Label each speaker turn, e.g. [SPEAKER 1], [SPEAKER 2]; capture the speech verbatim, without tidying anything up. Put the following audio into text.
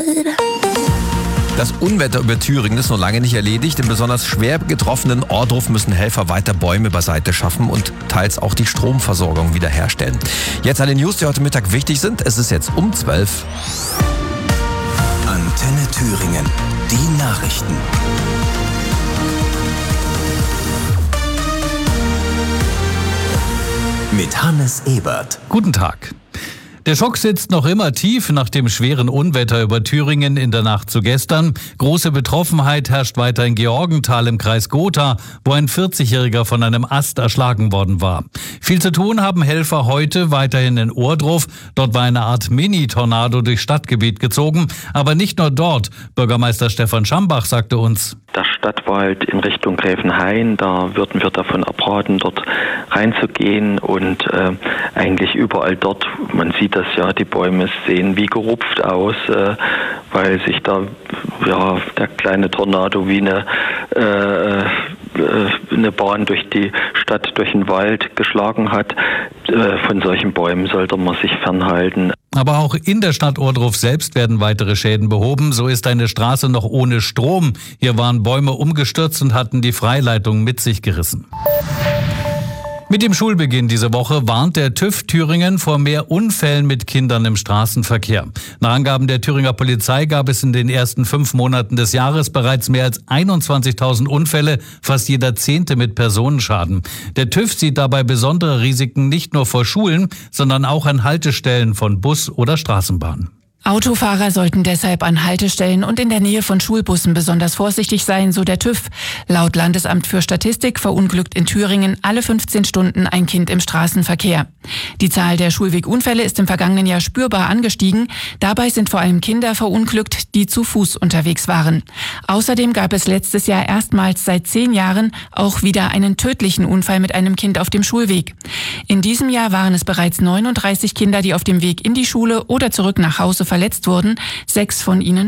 [SPEAKER 1] Das Unwetter über Thüringen ist noch lange nicht erledigt. Im besonders schwer getroffenen Ohrdruf müssen Helfer weiter Bäume beiseite schaffen und teils auch die Stromversorgung wiederherstellen. Jetzt alle News, die heute Mittag wichtig sind. Es ist jetzt um zwölf.
[SPEAKER 2] Antenne Thüringen, die Nachrichten. Mit Hannes Ebert.
[SPEAKER 3] Guten Tag. Der Schock sitzt noch immer tief nach dem schweren Unwetter über Thüringen in der Nacht zu gestern. Große Betroffenheit herrscht weiter in Georgenthal im Kreis Gotha, wo ein vierzigjähriger von einem Ast erschlagen worden war. Viel zu tun haben Helfer heute weiterhin in Ohrdruf. Dort war eine Art Mini-Tornado durchs Stadtgebiet gezogen. Aber nicht nur dort. Bürgermeister Stefan Schambach sagte uns:
[SPEAKER 4] Der Stadtwald in Richtung Gräfenhain, da würden wir davon abraten, dort reinzugehen und äh, eigentlich überall dort, man sieht das ja, die Bäume sehen wie gerupft aus, äh, weil sich da ja der kleine Tornado wie eine, äh, äh, eine Bahn durch die Stadt, durch den Wald geschlagen hat. Äh, von solchen Bäumen sollte man sich fernhalten.
[SPEAKER 3] Aber auch in der Stadt Ohrdruf selbst werden weitere Schäden behoben. So ist eine Straße noch ohne Strom. Hier waren Bäume umgestürzt und hatten die Freileitung mit sich gerissen. Mit dem Schulbeginn diese Woche warnt der TÜV Thüringen vor mehr Unfällen mit Kindern im Straßenverkehr. Nach Angaben der Thüringer Polizei gab es in den ersten fünf Monaten des Jahres bereits mehr als einundzwanzigtausend Unfälle, fast jeder Zehnte mit Personenschaden. Der TÜV sieht dabei besondere Risiken nicht nur vor Schulen, sondern auch an Haltestellen von Bus oder Straßenbahn.
[SPEAKER 5] Autofahrer sollten deshalb an Haltestellen und in der Nähe von Schulbussen besonders vorsichtig sein, so der TÜV. Laut Landesamt für Statistik verunglückt in Thüringen alle fünfzehn Stunden ein Kind im Straßenverkehr. Die Zahl der Schulwegunfälle ist im vergangenen Jahr spürbar angestiegen. Dabei sind vor allem Kinder verunglückt, die zu Fuß unterwegs waren. Außerdem gab es letztes Jahr erstmals seit zehn Jahren auch wieder einen tödlichen Unfall mit einem Kind auf dem Schulweg. In diesem Jahr waren es bereits neununddreißig Kinder, die auf dem Weg in die Schule oder zurück nach Hause verletzt wurden, sechs von ihnen